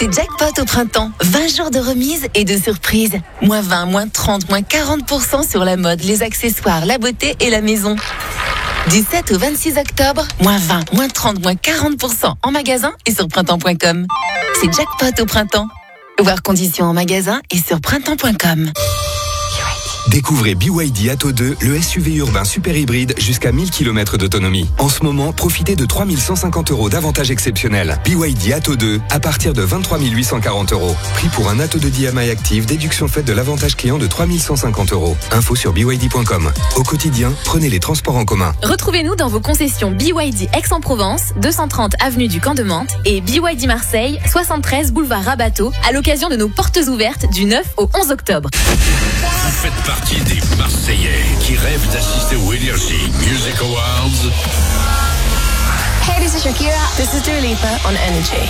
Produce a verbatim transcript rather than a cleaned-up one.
C'est jackpot au printemps. vingt jours de remise et de surprises. Moins vingt, moins trente, moins quarante pour cent sur la mode, les accessoires, la beauté et la maison. Du sept au vingt-six octobre, moins vingt, moins trente, moins quarante pour cent en magasin et sur printemps point com. C'est jackpot au printemps. Voir conditions en magasin et sur printemps point com. Découvrez B Y D Atto deux, le S U V urbain super hybride jusqu'à mille kilomètres d'autonomie. En ce moment, profitez de trois mille cent cinquante euros d'avantages exceptionnels. B Y D Atto deux à partir de vingt-trois mille huit cent quarante euros. Prix pour un Atto deux D M I actif, déduction faite de l'avantage client de trois mille cent cinquante euros. Info sur B Y D point com. Au quotidien, prenez les transports en commun. Retrouvez-nous dans vos concessions B Y D Aix-en-Provence, deux cent trente avenue du Camp de Mantes et B Y D Marseille, soixante-treize boulevard Rabateau, à l'occasion de nos portes ouvertes du neuf au onze octobre. Vous faites partie des Marseillais qui rêvent d'assister aux Energy Music Awards. Hey, this is Shakira. This is Dua Lipa on Energy.